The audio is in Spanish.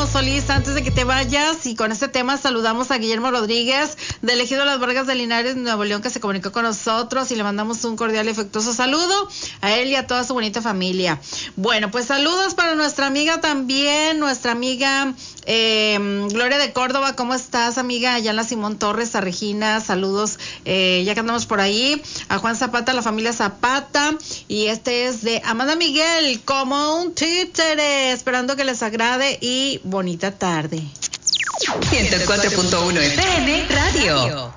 Armando Solís, antes de que te vayas, y con este tema saludamos a Guillermo Rodríguez, del Ejido Las Vargas de Linares, Nuevo León, que se comunicó con nosotros y le mandamos un cordial y afectuoso saludo a él y a toda su bonita familia. Bueno, pues saludos para nuestra amiga también, nuestra amiga Gloria de Córdoba. ¿Cómo estás, amiga? Allá en la Simón Torres, a Regina, saludos, ya que andamos por ahí, a Juan Zapata, a la familia Zapata, y este es de Amanda Miguel, como un títere, esperando que les agrade y bonita tarde. 104.1 FM Radio.